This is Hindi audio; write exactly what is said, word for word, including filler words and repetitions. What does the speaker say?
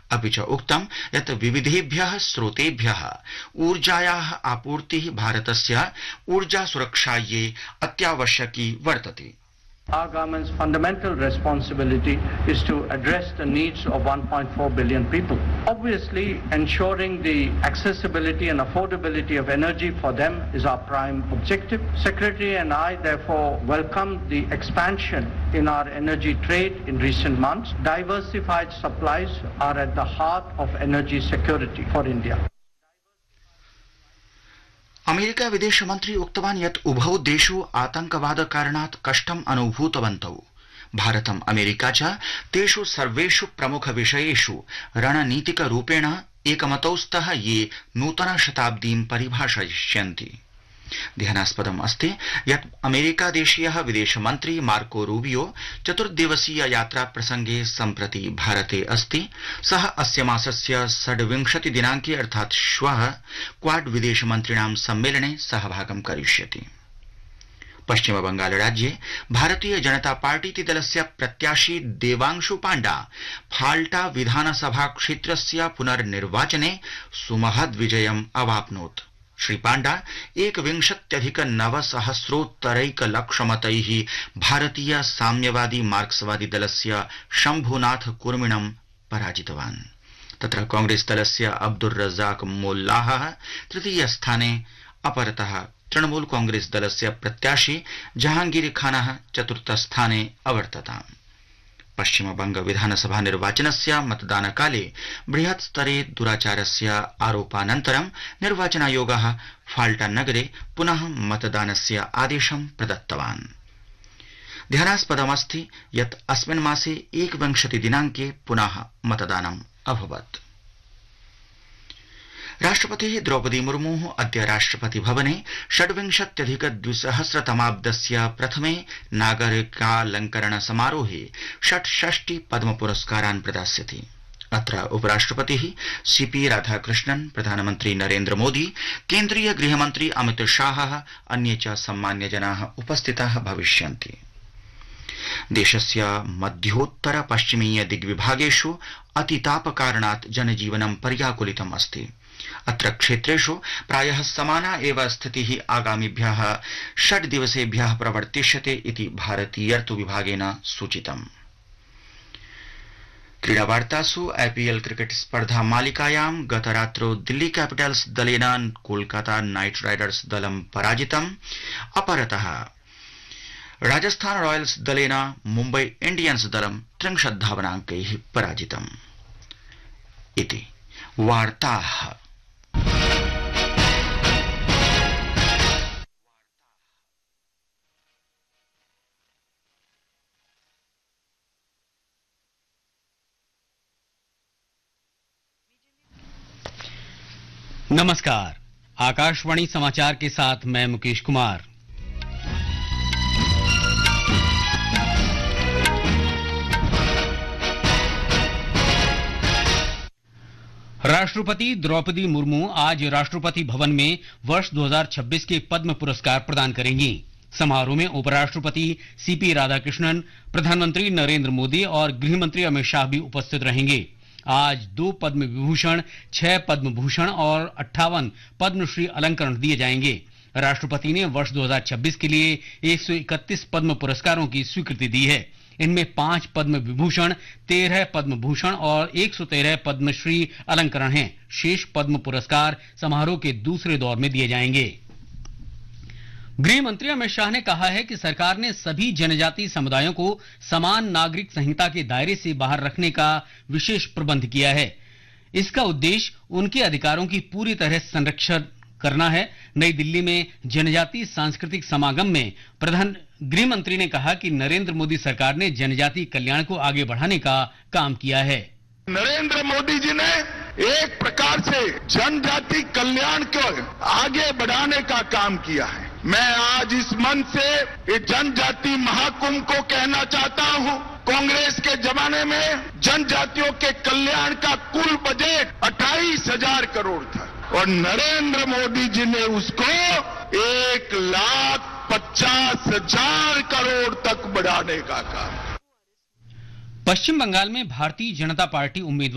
अपि च उक्तं यत् विविधेभ्यः स्रोतेभ्यः ऊर्जायाः आपूर्तिः भारतस्य ऊर्जा सुरक्षायै अत्यावश्यकी वर्तते। Our government's fundamental responsibility is to address the needs of one point four billion people. Obviously, ensuring the accessibility and affordability of energy for them is our prime objective. Secretary and I therefore welcome the expansion in our energy trade in recent months. Diversified supplies are at the heart of energy security for India. America विदेशमन्त्री उक्तवान् यत् उभौ देशौ आतंकवाद कारणात् कष्टम् अनुभूतवन्तौ। भारतम् अमेरिका च तेषु सर्वेषु प्रमुख विषयेषु रणनीतिकरूपेण एकमतौ स्तः ये नूतन शताब्दीं परिभाषयिष्यन्ति। ध्यानास्पदम् अस्ति यत् अमेरिका देशीयः विदेशमन्त्री मार्को रूबियो चतुर्दिवसीय यात्रा प्रसंगे सम्प्रति भारते अस्ति। सः अस्य मासस्य षड्विंशति दिनाङ्के अर्थात् श्वः क्वाड विदेशमन्त्रिणां सम्मेलने सहभागं करिष्यति। पश्चिम बंगाल राज्ये भारतीय जनता पार्टीति दलस्य प्रत्याशी देवांशु पाण्डा फाल्टा विधानसभा क्षेत्रस्य पुनर्निर्वाचने सुमहद् विजयम् अवाप्नोत्। श्री पाण्डा एकविंशत्यधिक नवसहस्रोत्तरैकलक्षमतैः भारतीय साम्यवादी मार्क्सवादी दलस्य शम्भुनाथ कुर्मिणं पराजितवान्। तत्र कांग्रेस दलस्य अब्दुर रज़ाक मोल्लाहः तृतीय स्थाने, अपरतः तृणमूल कांग्रेस दलस्य प्रत्याशी जहांगीर खानः चतुर्थ स्थाने अवर्तताम्। पश्चिम बंग विधानसभा निर्वाचनस्य मतदानकाले बृहत् स्तरे दुराचारस्य आरोपानन्तरं निर्वाचनायोगः फाल्टा नगरे पुनः मतदानस्य आदेशं प्रदत्तवान्। ध्यानास्पदमस्ति यत् अस्मिन् मासे एकविंशति दिनाङ्के पुनः मतदानम् अभवत्। राष्ट्रपतिः द्रौपदी मुर्मुः अद्य राष्ट्रपति भवने षड्विंशत्यधिक द्विसहस्रतमाब्दस्य प्रथमे नागरिकालंकरण समारोहे षट्षष्टि पद्म पुरस्कारान् प्रदास्यति। अत्र उपराष्ट्रपतिः सीपी राधाकृष्णन्, प्रधानमन्त्री नरेन्द्र मोदी, केन्द्रीय गृहमन्त्री अमित शाहः, अन्ये च सम्मान्यजनाः उपस्थिताः भविष्यन्ति। देशस्य मध्योत्तर पश्चिमीय दिग्विभागेषु अतितापकारणात् जनजीवनं पर्याकुलितम् अस्ति। अत्र क्षेत्रेषु प्रायः समाना एव स्थितिः आगामिभ्यः षड् दिवसेभ्यः प्रवर्तिष्यते इति भारतीय ऋतु विभागेन सूचितम्। क्रीडावार्तासु आईपीएल क्रिकेट स्पर्धा मालिकायां गतरात्रौ दिल्ली कैपिटल्स दलेन कोलकाता नाइट राइडर्स दलं पराजितम्। अपरतः राजस्थान रॉयल्स दलेन मुम्बई इंडियंस दलं त्रिंशत् धावनाङ्कैः पराजितम्। इति वार्ताः। नमस्कार, आकाशवाणी समाचार के साथ मैं मुकेश कुमार। राष्ट्रपति द्रौपदी मुर्मू आज राष्ट्रपति भवन में वर्ष दो हज़ार छब्बीस के पद्म पुरस्कार प्रदान करेंगी। समारोह में उपराष्ट्रपति सीपी राधाकृष्णन, प्रधानमंत्री नरेंद्र मोदी और गृहमंत्री अमित शाह भी उपस्थित रहेंगे। आज दो पद्म विभूषण, छह पद्म भूषण और अट्ठावन पद्मश्री अलंकरण दिए जाएंगे। राष्ट्रपति ने वर्ष दो हज़ार छब्बीस के लिए एक सौ इकतीस पद्म पुरस्कारों की स्वीकृति दी है। इनमें पांच पद्म विभूषण, तेरह पद्म भूषण और एक सौ तेरह पद्मश्री अलंकरण हैं। शेष पद्म पुरस्कार समारोह के दूसरे दौर में दिए जाएंगे। गृह मंत्री अमित शाह ने कहा है कि सरकार ने सभी जनजातीय समुदायों को समान नागरिक संहिता के दायरे से बाहर रखने का विशेष प्रबंध किया है। इसका उद्देश्य उनके अधिकारों की पूरी तरह संरक्षण करना है। नई दिल्ली में जनजातीय सांस्कृतिक समागम में प्रधान गृह मंत्री ने कहा कि नरेंद्र मोदी सरकार ने जनजातीय कल्याण को आगे बढ़ाने का काम किया है। नरेंद्र मोदी जी ने एक प्रकार से जनजाति कल्याण को आगे बढ़ाने का काम किया है। मैं आज इस मंच से इस जनजाति महाकुंभ को कहना चाहता हूं, कांग्रेस के जमाने में जनजातियों के कल्याण का कुल बजट अट्ठाईस हजार करोड़ था और नरेंद्र मोदी जी ने उसको एक लाख पचास हजार करोड़ तक बढ़ाने का काम। पश्चिम बंगाल में भारतीय जनता पार्टी उम्मीदवार